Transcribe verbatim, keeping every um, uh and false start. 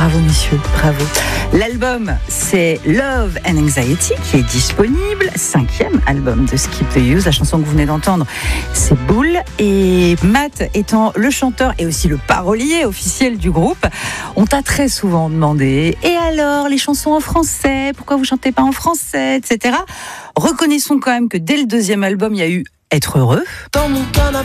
Bravo messieurs, bravo. L'album, c'est Love and Anxiety qui est disponible. Cinquième album de Skip the Use. La chanson que vous venez d'entendre, c'est Bull. Et Matt étant le chanteur et aussi le parolier officiel du groupe, on t'a très souvent demandé, et alors les chansons en français, pourquoi vous chantez pas en français, et cetera. Reconnaissons quand même que dès le deuxième album, il y a eu Être heureux. Dans mon canapé.